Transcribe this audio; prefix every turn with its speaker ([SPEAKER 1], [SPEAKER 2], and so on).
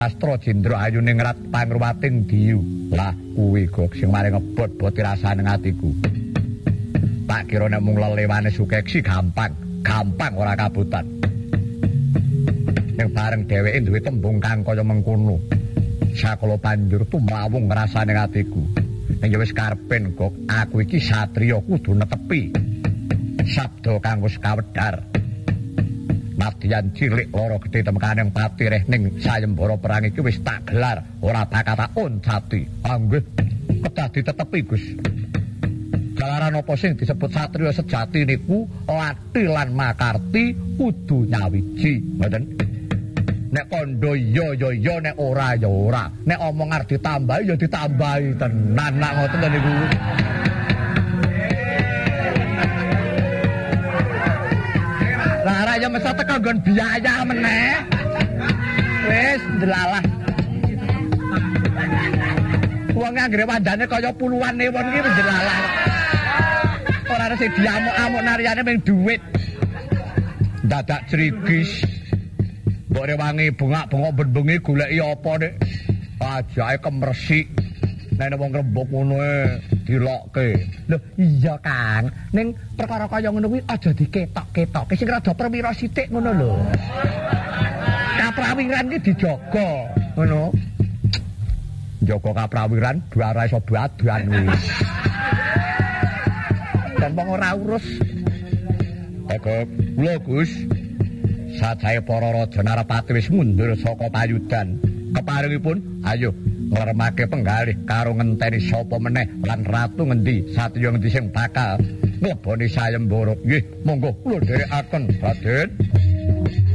[SPEAKER 1] Astra Jendra ayune ngrat pangruwating diyu. Lah kuwi Gok sing mari ngebot-boti rasane atiku. Tak kira nek mung lelewane Sukeksi gampang ora kabutan. Ning bareng dheweke duwe tembung kang kaya mengkono. Sakala banjur tumawung ngrasane atiku. Ning ya wis karepen Gok, aku iki satriya kudu netepi. Sabda kang wis kawedhar. Nadyan cilik loro gedhe temekaning pati reh ning sayembara perang iki wis tak gelar ora bakal tak oncati. Anggih kedah ditetepi Gus. Jalaran apa sing disebut satriya sejati niku ati lan makarti kudu nyawiji, ngoten. Nek kandha iya ya iya, nek ora ya ora. Nek omong arep ditambahi ya ditambahi tenan nak ngoten lho niku. Lara ya mesti teko nggon biaya meneh. Wis ndelalah. Wong anggere wandane kaya puluhan ewon iki wis ndelalah. Ora ana sing diamuk-amuk nariyane ming dhuwit. Dadak crigis. Mbok rewangi bengak-bengok benbengi goleki apa nek ajake kemresik. Nek wong rembug ngono dilokke. Lho iya Kang, ning perkara kaya ngono kuwi aja diketok-ketokke sing rada perwira sithik ngono lho. Kaprawiran iki dijaga, ngono. Jaga kaprawiran ora iso badan kuwi. Dan wong ora urus. Eko, lho Gus. Sajae para raja Narapati wis mundur saka payudan. Keparingipun, ayo nglermake penggalih karo ngenteni sapa meneh lan ratu ngendi, satriya ngendi sing bakal ngleboni sayembara. Nggih, monggo kula dherekaken, Raden.